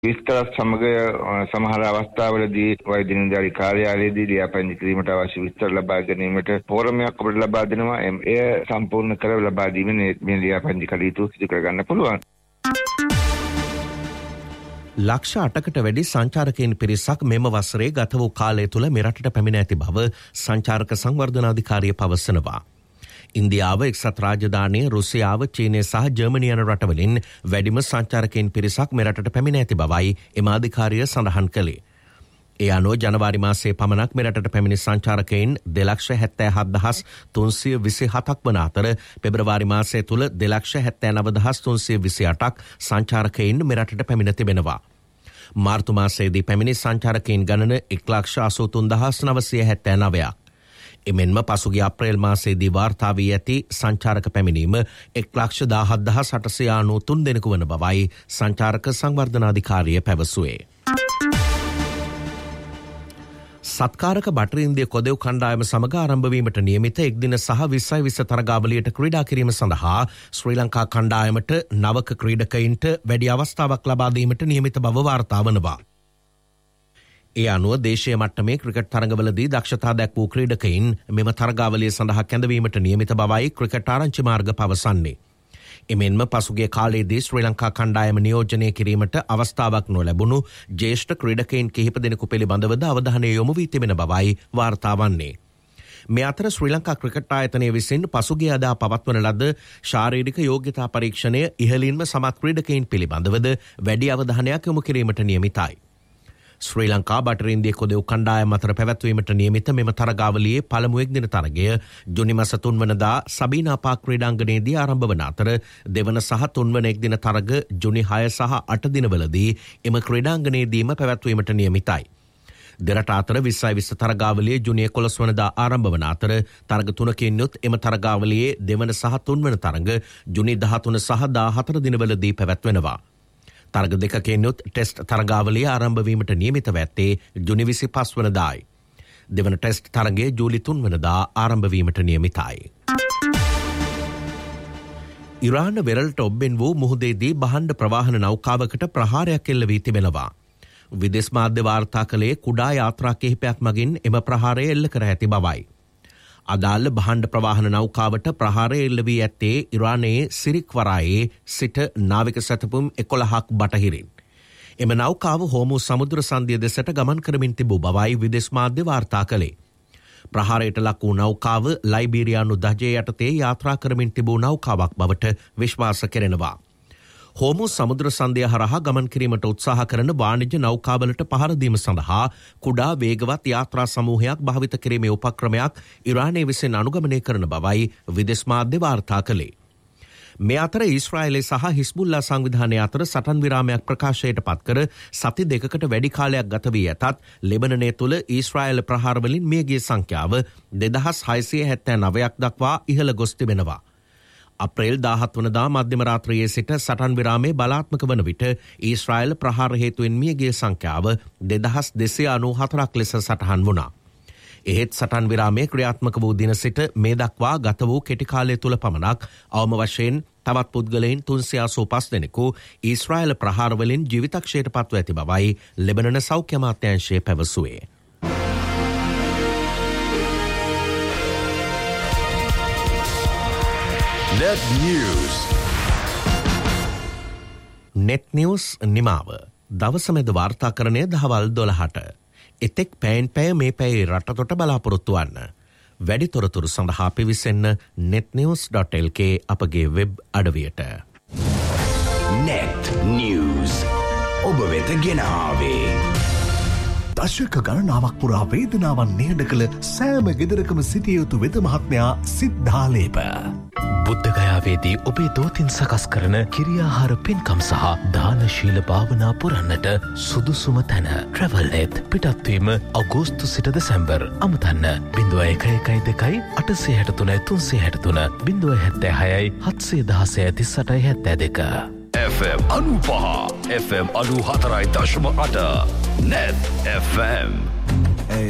විස්තර සමග සමහර අවස්ථාවලදී වෛද්‍ය නිලධාරී කාර්යාලයේදී ලියාපදිංචි කිරීමට අවශ්‍ය විස්තර ලබා ගැනීමට ෆෝරමයක් අපිට ලබා දෙනවා. එය සම්පූර්ණ කර ලබා දීමෙන් මේ ලියාපදිංචි කටයුතු සිදු කර ගන්න පුළුවන්. ලක්ෂ 8කට වැඩි සංචාරකයන් පිරිසක් මෙම වසරේ ගත වූ කාලය තුළ මෙරටට පැමිණ ඇති බව සංචාරක සංවර්ධනාධිකාරිය පවසනවා. ඉන්දියාව, එක්සත් රාජධානිය, රුසියාව, චීනය සහ ජර්මනිය යන රටවලින් වැඩිම සංචාරකයන් පිරිසක් මෙරටට පැමිණ ඇති බවයි එම අධිකාරිය සඳහන් කළේ. ඒ අනුව ජනවාරි මාසයේ පමණක් මෙරටට පැමිණි සංචාරකයන් 2,77,327ක් වන අතර පෙබරවාරි මාසය තුළ 2,79,328ක් සංචාරකයන් මෙරටට පැමිණ තිබෙනවා. මාර්තු මාසයේදී පැමිණි සංචාරකයන් ගණන 1,83,979ක්. එමෙන්ම පසුගිය අප්‍රේල් මාසයේදී වාර්තා වී ඇති සංචාරක පැමිණීම 1,17,893 දෙනෙකු වන බවයි සංචාරක සංවර්ධනාධිකාරිය පැවසුවේ. සත්කාරක බටරින්දිය කොදෙව් කණ්ඩායම සමග ආරම්භ වීමට නියමිත එක්දින සහ 20 තරගාවලියට ක්‍රීඩා කිරීම සඳහා ශ්‍රී ලංකා කණ්ඩායමට නවක ක්‍රීඩකයින්ට වැඩි අවස්ථාවක් ලබා දීමට නියමිත බව වාර්තා වනවා. ඒ අනුව දේශීය මට්ටමේ ක්‍රිකට් තරඟවලදී දක්ෂතා දැක් වූ ක්‍රීඩකයින් මෙම තරගාවලිය සඳහා කැඳවීමට නියමිත බවයි ක්‍රිකට් ආරංචි මාර්ග පවසන්නේ. එමෙන්ම පසුගිය කාලයේදී ශ්‍රී ලංකා කණ්ඩායම නියෝජනය කිරීමට අවස්ථාවක් නොලැබුණු ජ්‍යෙෂ්ඨ ක්‍රීඩකයින් කිහිප දෙනෙකු පිළිබඳවද අවධානය යොමු වී තිබෙන බවයි වාර්තා වන්නේ. මේ අතර ශ්‍රී ලංකා ක්‍රිකට් ආයතනය විසින් පසුගිය අදා පවත්වන ලද ශාරීරික යෝග්‍යතා පරීක්ෂණය ඉහළින්ම සමත් ක්‍රීඩකයින් පිළිබඳවද වැඩි අවධානයක් යොමු කිරීමට නියමිතයි. ශ්‍රී ලංකා බටරින්දිය කොදෙව් කණ්ඩායම අතර පැවැත්වීමට නියමිත මෙම තරගාවලියේ පළමු එක්දින තරගය ජුනි මාස 3 වනදා සබීනා පාක් ක්‍රීඩාංගණයේදී ආරම්භ වන අතර දෙවන සහ තුන්වන එක්දින තරග ජුනි 6 සහ 8 දිනවලදී එම ක්‍රීඩාංගණයේදීම පැවැත්වීමට නියමිතයි. දෙරට අතර 20 තරගාවලියේ ජුනි 11 වනදා ආරම්භ වන අතර තරග 3කින් යුත් එම තරගාවලියේ දෙවන සහ තුන්වන තරග ජුනි 13 සහ 14 දිනවලදී පැවැත්වෙනවා. තරග දෙකකින් යුත් ටෙස්ට් තරගාවලිය ආරම්භ වීමට නියමිතව ඇත්තේ ජුනි 25 වනදායි. දෙවන ටෙස්ට් තරගය ජූලි 3 වනදා ආරම්භ වීමට නියමිතයි. ඉරාන වෙරළට ඔබ්බෙන් වූ මුහුදේදී බහන්ඩ ප්‍රවාහන නෞකාවකට ප්‍රහාරයක් එල්ල වී තිබෙනවා. විදේශ මාධ්‍ය වාර්තා කළේ කුඩා යාත්‍රා කිහිපයක් මගින් එම ප්‍රහාරය එල්ල කර ඇති බවයි. අදාළ බහන්ඩ ප්‍රවාහන නෞකාවට ප්‍රහාරය එල්ල වී ඇත්තේ ඉරානයේ සිරික්වරායේ සිට නාවික සැතපුම් 11ක් බටහිරින්. එම නෞකාව හෝමුස් සමුද්‍ර සන්ධිය දෙසට ගමන් කරමින් තිබූ බවයි විදේශ මාධ්‍ය වාර්තා කළේ. ප්‍රහාරයට ලක් වූ නෞකාව ලයිබීරියානු දජය යටතේ යාත්‍රා කරමින් තිබූ නෞකාවක් බවට විශ්වාස කෙරෙනවා. හෝමුස් සමුද්‍ර සන්ධිය හරහා ගමන් කිරීමට උත්සාහ කරන වාණිජ්‍ය නෞකාවලට පහර දීම සඳහා කුඩා වේගවත් යාත්‍රා සමූහයක් භාවිත කිරීමේ උපක්‍රමයක් ඉරානය විසින් අනුගමනය කරන බවයි විදේශ මාධ්‍ය වාර්තා කළේ. මේ අතර ඊශ්‍රායලය සහ හිස්බුල්ලා සංවිධානය අතර සටන් විරාමයක් ප්‍රකාශයට පත් කර සති දෙකකට වැඩි කාලයක් ගත වී ඇතත් ලෙබනනය තුළ ඊශ්‍රායල ප්‍රහාරවලින් මියගිය සංඛ්‍යාව 2679ක් දක්වා ඉහළ ගොස් තිබෙනවා. අප්‍රේල් 17 වනදා මධ්‍යම රාත්‍රියේ සිට සටන් විරාමයේ බලාත්මක වන විට ඊශ්‍රායල ප්‍රහාර හේතුවෙන් මියගිය සංඛ්‍යාව 2294ක් ලෙස සටහන් වුණා. එහෙත් සටන් විරාමයේ ක්‍රියාත්මක වූ දින සිට මේ දක්වා ගත වූ කෙටි කාලය තුළ පමණක් අවම වශයෙන් තවත් පුද්ගලයන් 385 දෙනෙකු ඊශ්‍රායල ප්‍රහාර වලින් ජීවිතක්ෂයට පත්ව ඇති බවයි ලෙබනන සෞඛ්‍ය අමාත්‍යාංශය පැවසුවේ. Net News. Net News නිමාව. දවසමෙද වාර්තාකරණය දහවල් 12ට. එතෙක් පැයෙන් පැය මේ පැයේ රටතොට බලාපොරොත්තු වන්න. වැඩි තොරතුරු සඳහා පිවිසෙන්න netnews.lk අපගේ වෙබ් අඩවියට. Net News. ඔබ වෙත ගෙන ආවේ. දශක ගණනාවක් පුරා වේදනාවන් නිහඬ කළ සෑම ගෙදරකම සිටිය යුතු වෙද මහත්මයා සිද්ධාලේප. බුද්ධගයාවේදී ඔබේ දෝතින් සකස් කරන කිරියාහාර පින්කම් සහ දානශීල භාවනා පුරන්නට සුදුසුම තැන ට්‍රැවල්නෙත්. පිටත්වීම අගෝස්තු සිට December. අමතන්න 0112 863 363 076 716 38 FM 95 FM 94.8 Net FM